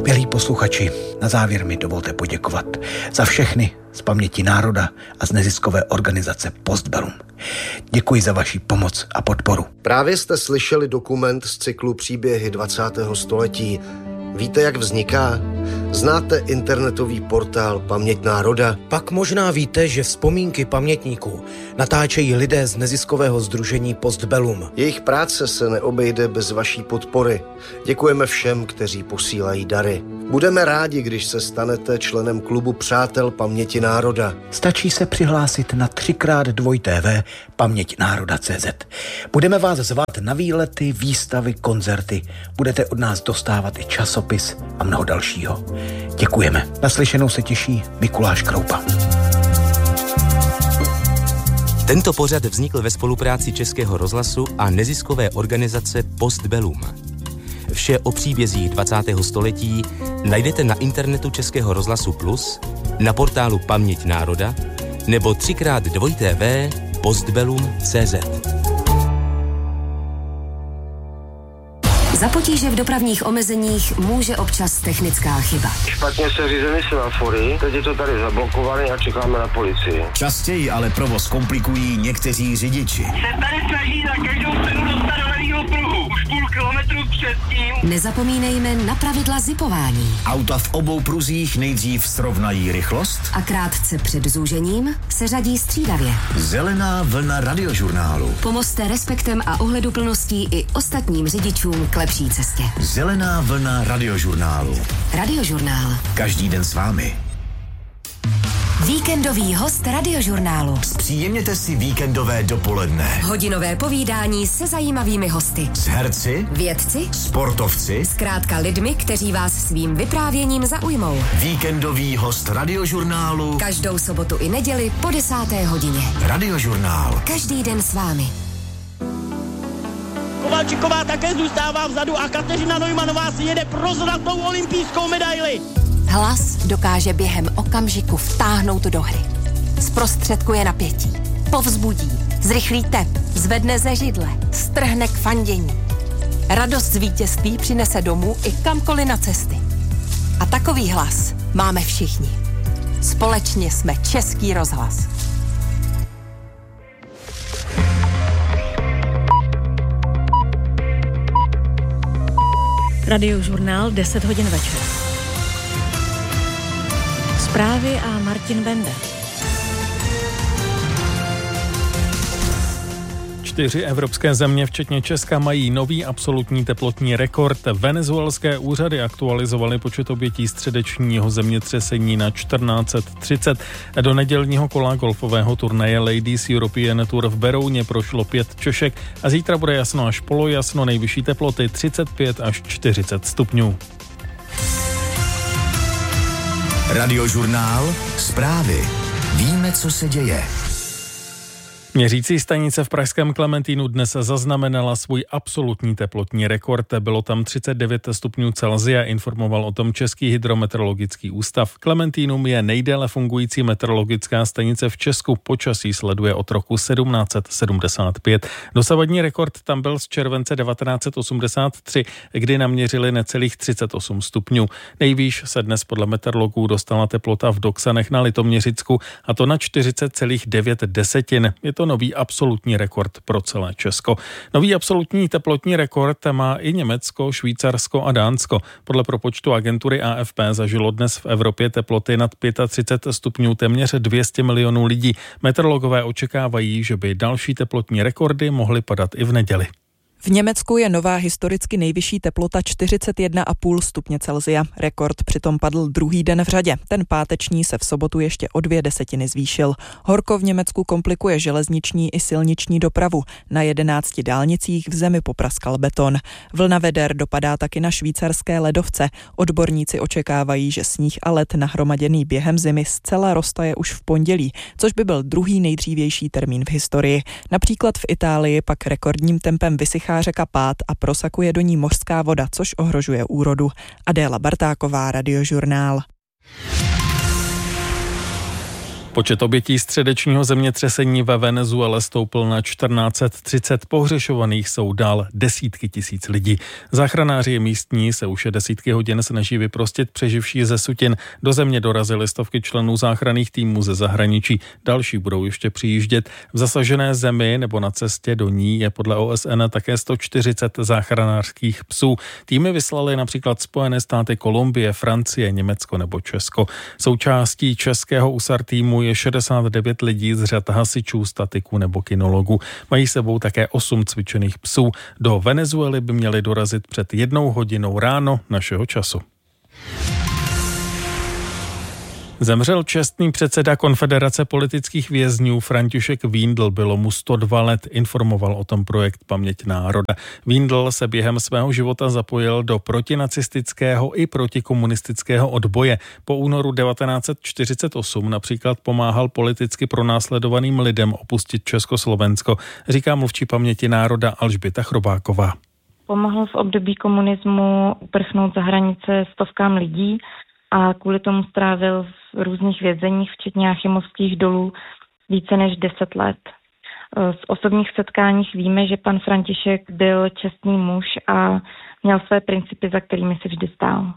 Milí posluchači, na závěr mi dovolte poděkovat za všechny z paměti národa a z neziskové organizace Postbellum. Děkuji za vaši pomoc a podporu. Právě jste slyšeli dokument z cyklu Příběhy 20. století. Víte, jak vzniká? Znáte internetový portál Paměť národa? Pak možná víte, že vzpomínky pamětníků natáčejí lidé z neziskového sdružení Postbellum. Jejich práce se neobejde bez vaší podpory. Děkujeme všem, kteří posílají dary. Budeme rádi, když se stanete členem klubu Přátel Paměti národa. Stačí se přihlásit na 3x2 paměťnároda.cz. Budeme vás zvát na výlety, výstavy, koncerty. Budete od nás dostávat i časopis a mnoho dalšího. Děkujeme. Naslyšenou se těší Mikuláš Kroupa. Tento pořad vznikl ve spolupráci Českého rozhlasu a neziskové organizace Postbellum. Vše o příbězích 20. století najdete na internetu Českého rozhlasu Plus, na portálu Paměť národa nebo 3x2 postbellum.cz. Za potíže v dopravních omezeních může občas technická chyba. Špatně se řízeny semafory, teď je to tady zablokované a čekáme na policii. Častěji ale provoz komplikují někteří řidiči. Se tady snaží na každou cenu dostat do levýho pruhu. Už půl kilometru předtím. Nezapomeňme na pravidla zipování. Auta v obou pruzích nejdřív srovnají rychlost A krátce před zúžením se řadí střídavě. Zelená vlna radiožurnálu. Pomozte respektem a ohleduplností i ostatním řidičům k lepší cestě. Zelená vlna radiožurnálu. Radiožurnál. Každý den s vámi. Víkendový host Radiožurnálu. Zpříjemněte si víkendové dopoledne. Hodinové povídání se zajímavými hosty. S herci, Vědci, sportovci, zkrátka lidmi, kteří vás svým vyprávěním zaujmou. víkendový host radiožurnálu. Každou sobotu i neděli po 10. hodině. Radiožurnál. Každý den s vámi. Kovalčiková také zůstává vzadu a Kateřina Neumannová si jede pro zlatou olympijskou medaili. Hlas dokáže během okamžiku vtáhnout do hry. Zprostředkuje napětí, povzbudí, zrychlí tep, zvedne ze židle, strhne k fandění. Radost z vítězství přinese domů i kamkoliv na cesty. A takový hlas máme všichni. Společně jsme Český rozhlas. Radiožurnál 10 hodin večer. Zprávy a Martin Benda. 4 evropské země, včetně Česka, mají nový absolutní teplotní rekord. Venezuelské úřady aktualizovaly počet obětí středečního zemětřesení na 1430. Do nedělního kola golfového turnaje Ladies European Tour v Berouně prošlo 5 Češek a zítra bude jasno až polojasno, nejvyšší teploty 35 až 40 stupňů. Radiožurnál. Zprávy. Víme, co se děje. Měřící stanice v pražském Klementínu dnes zaznamenala svůj absolutní teplotní rekord. Bylo tam 39 stupňů Celsia, informoval o tom Český hydrometeorologický ústav. Klementínum je nejdéle fungující meteorologická stanice v Česku. Počasí sleduje od roku 1775. Dosavadní rekord tam byl z července 1983, kdy naměřili necelých 38 stupňů. Nejvýš se dnes podle meteorologů dostala teplota v Doksanech na Litoměřicku, a to na 40,9. Je to nový absolutní rekord pro celé Česko. Nový absolutní teplotní rekord má i Německo, Švýcarsko a Dánsko. Podle propočtu agentury AFP zažilo dnes v Evropě teploty nad 35 stupňů téměř 200 milionů lidí. Meteorologové očekávají, že by další teplotní rekordy mohly padat i v neděli. V Německu je nová historicky nejvyšší teplota 41,5 stupně Celsia. Rekord přitom padl druhý den v řadě. Ten páteční se v sobotu ještě o 0,2 zvýšil. Horko v Německu komplikuje železniční i silniční dopravu. Na 11 dálnicích v zemi popraskal beton. Vlna veder dopadá taky na švýcarské ledovce. Odborníci očekávají, že sníh a led nahromaděný během zimy zcela roztaje už v pondělí, což by byl druhý nejdřívější termín v historii. Například v Itálii pak rekordním tempem vysychá řeka Pát a prosakuje do ní mořská voda, což ohrožuje úrodu. Adéla Bartáková, Radiožurnál. Počet obětí středečního zemětřesení ve Venezuele stoupl na 1430, pohřešovaných jsou dál desítky tisíc lidí. Záchranáři místní se už desítky hodin snaží vyprostit přeživší ze sutin. Do země dorazily stovky členů záchranných týmů ze zahraničí. Další budou ještě přijíždět. V zasažené zemi nebo na cestě do ní je podle OSN také 140 záchranářských psů. Týmy vyslali například Spojené státy, Kolumbie, Francie, Německo nebo Česko. Součástí českého USAR týmu je 69 lidí z řad hasičů, statiků nebo kinologů. Mají sebou také 8 cvičených psů. Do Venezuely by měli dorazit před 1 hodinou ráno našeho času. Zemřel čestný předseda Konfederace politických vězňů František Víndl, bylo mu 102 let, informoval o tom projekt Paměť národa. Víndl se během svého života zapojil do protinacistického i protikomunistického odboje. Po únoru 1948 například pomáhal politicky pronásledovaným lidem opustit Československo, říká mluvčí Paměti národa Alžběta Chrobáková. Pomohl v období komunismu uprchnout za hranice stovkám lidí a kvůli tomu strávil v různých vězeních, včetně Jáchymovských dolů, více než 10 let. Z osobních setkáních víme, že pan František byl čestný muž a měl své principy, za kterými si vždy stál.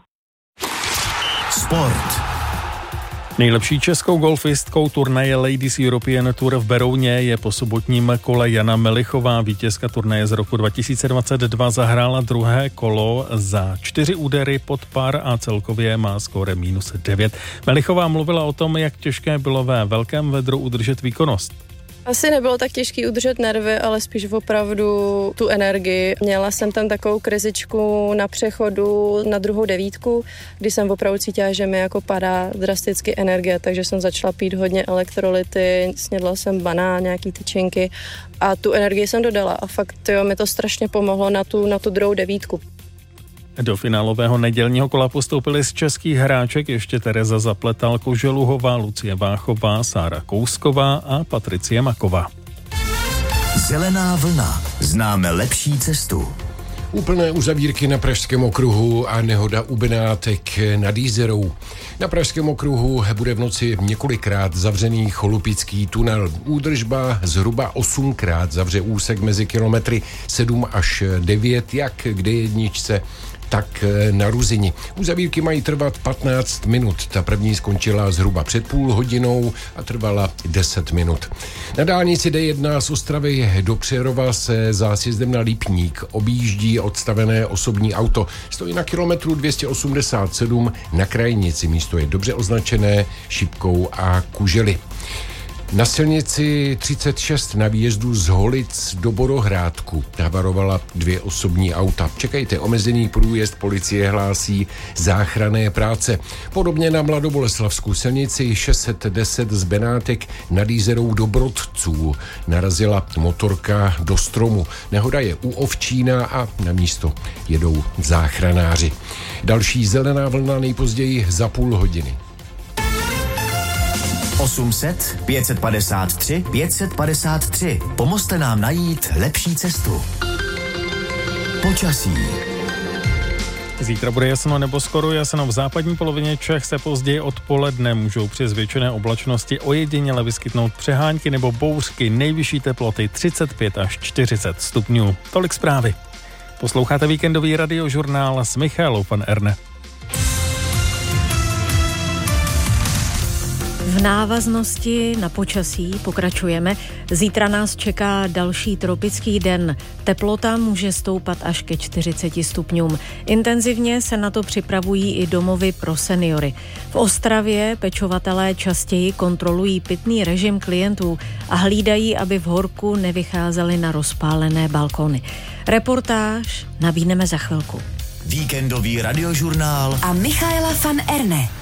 Sport. Nejlepší českou golfistkou turnaje Ladies European Tour v Berouně je po sobotním kole Jana Melichová. Vítězka turnaje z roku 2022 zahrála druhé kolo za 4 údery pod par a celkově má skóre -9. Melichová mluvila o tom, jak těžké bylo ve velkém vedru udržet výkonnost. Asi nebylo tak těžký udržet nervy, ale spíš opravdu tu energii. Měla jsem tam takovou krizičku na přechodu na druhou 9, kdy jsem opravdu cítila, že mi jako padá drasticky energie, takže jsem začala pít hodně elektrolyty, snědla jsem banán, nějaký tyčinky a tu energii jsem dodala a fakt mi to strašně pomohlo na tu druhou 9. Do finálového nedělního kola postoupili z českých hráček ještě Tereza Zapletal-Koželuhová, Lucie Váchová, Sára Kousková a Patricie Maková. Zelená vlna. Známe lepší cestu. Úplné uzavírky na Pražském okruhu a nehoda u Benátek nad Jízerou. Na Pražském okruhu bude v noci několikrát zavřený Cholupický tunel. Údržba zhruba 8krát zavře úsek mezi kilometry 7 až 9, jak k D1, tak na Ruzini. Uzavírky mají trvat 15 minut. Ta první skončila zhruba před půl hodinou a trvala 10 minut. Na dálnici D1 z Ostravy do Přerova se zásjezdem na Lipník objíždí odstavené osobní auto. Stojí na kilometru 287 na krajnici. Místo je dobře označené šipkou a kužely. Na silnici 36 na výjezdu z Holic do Borohrádku havarovala 2 osobní auta. Čekejte, omezený průjezd, policie hlásí záchranné práce. Podobně na Mladoboleslavskou silnici 610 z Benátek nad Jízerou do Brodců narazila motorka do stromu. Nehoda je u Ovčína a na místo jedou záchranáři. Další zelená vlna nejpozději za půl hodiny. 800 553 553. Pomozte nám najít lepší cestu. Počasí. Zítra bude jasno nebo skoro jasno. V západní polovině Čech se později odpoledne můžou při zvětšené oblačnosti ojediněle vyskytnout přehánky nebo bouřky. Nejvyšší teploty 35 až 40 stupňů. Tolik zprávy. Posloucháte víkendový radiožurnál s Michaelou van Erne. V návaznosti na počasí pokračujeme. Zítra nás čeká další tropický den. Teplota může stoupat až ke 40 stupňům. Intenzivně se na to připravují i domovy pro seniory. V Ostravě pečovatelé častěji kontrolují pitný režim klientů a hlídají, aby v horku nevycházeli na rozpálené balkony. Reportáž nabídneme za chvilku. Víkendový radiožurnál a Michaela van Erne.